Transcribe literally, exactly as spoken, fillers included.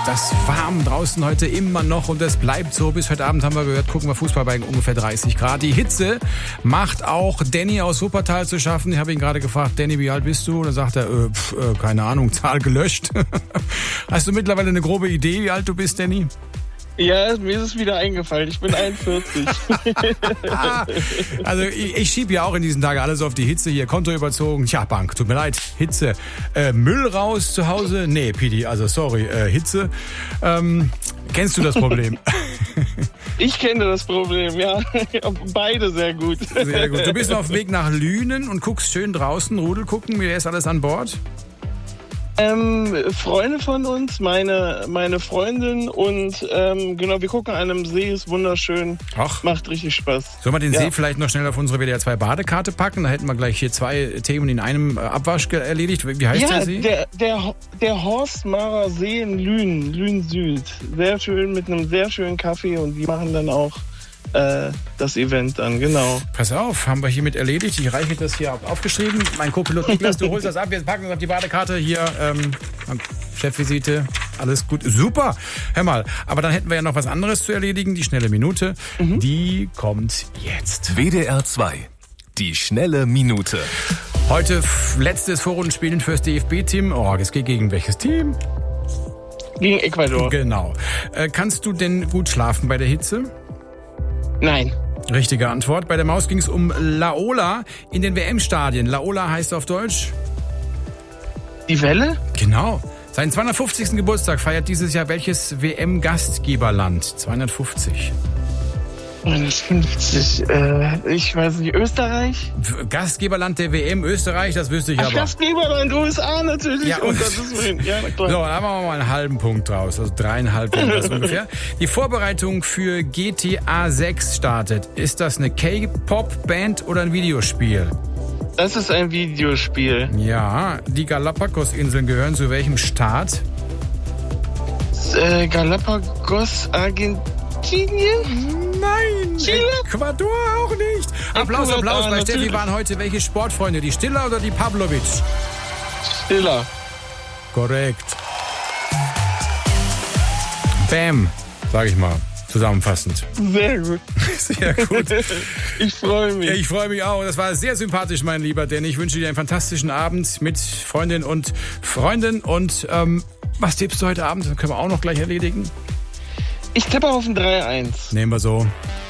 das warm draußen heute immer noch und es bleibt so. Bis heute Abend haben wir gehört, gucken wir Fußball bei ungefähr dreißig Grad. Die Hitze macht auch Danny aus Wuppertal zu schaffen. Ich habe ihn gerade gefragt, Danny, wie alt bist du? Und dann sagt er, äh, pf, äh, keine Ahnung, Zahl gelöscht. Hast du mittlerweile eine grobe Idee, wie alt du bist, Danny? Ja, mir ist es wieder eingefallen. Ich bin einundvierzig. Also ich, ich schiebe ja auch in diesen Tagen alles auf die Hitze hier. Konto überzogen. Tja, Bank, tut mir leid. Hitze. Äh, Müll raus zu Hause? Nee, Pidi, also sorry, äh, Hitze. Ähm, kennst du das Problem? Ich kenne das Problem, ja. Beide sehr gut. Sehr gut. Du bist auf dem Weg nach Lünen und guckst schön draußen, Rudel gucken. Wer ist alles an Bord? Ähm, Freunde von uns, meine, meine Freundin und ähm, genau, wir gucken an einem See, ist wunderschön. Ach. Macht richtig Spaß. Sollen wir den ja. See vielleicht noch schnell auf unsere W D R zwei Badekarte packen? Da hätten wir gleich hier zwei Themen in einem Abwasch erledigt. Wie heißt ja, der See? Der, der, der Horstmarer See in Lünen, Lünen Süd. Sehr schön, mit einem sehr schönen Kaffee und die machen dann auch äh, das Event dann, genau. Pass auf, haben wir hiermit erledigt. Ich reiche das hier aufgeschrieben. Mein Co-Pilot Niklas, du holst das ab. Wir packen das auf die Badekarte hier. Ähm, Chefvisite, alles gut. Super. Hör mal, aber dann hätten wir ja noch was anderes zu erledigen. Die schnelle Minute, mhm. die kommt jetzt. W D R zwei, die schnelle Minute. Heute letztes Vorrundenspielen fürs D F B-Team. Oh, es geht gegen welches Team? Gegen Ecuador. Genau. Äh, kannst du denn gut schlafen bei der Hitze? Nein. Richtige Antwort. Bei der Maus ging es um Laola in den W M-Stadien. Laola heißt auf Deutsch? Die Welle? Genau. Seinen zweihundertfünfzigsten Geburtstag feiert dieses Jahr welches W M-Gastgeberland? zweihundertfünfzig. zweihundertfünfzig, äh, ich weiß nicht, Österreich? Gastgeberland der W M, Österreich, das wüsste ich Ach, aber. Gastgeberland, U S A natürlich. Ja, und das ist mein, ja, na klar. So, dann machen wir mal einen halben Punkt draus, also dreieinhalb Punkte ungefähr. Die Vorbereitung für G T A sechs startet. Ist das eine K-Pop-Band oder ein Videospiel? Das ist ein Videospiel. Ja, die Galapagos-Inseln gehören zu welchem Staat? Äh, Galapagos, Argentinien? Nein, Chile? Ecuador auch nicht. Applaus, Applaus. Bei Steffi natürlich. waren heute welche Sportfreunde? Die Stiller oder die Pavlovic? Stiller. Korrekt. Bam, sag ich mal, zusammenfassend. Sehr gut. Sehr gut. Ich freue mich. Ja, ich freue mich auch. Das war sehr sympathisch, mein Lieber, denn ich wünsche dir einen fantastischen Abend mit Freundin und Freunden. Und ähm, was tippst du heute Abend? Das können wir auch noch gleich erledigen. Ich tippe auf ein drei eins. Nehmen wir so.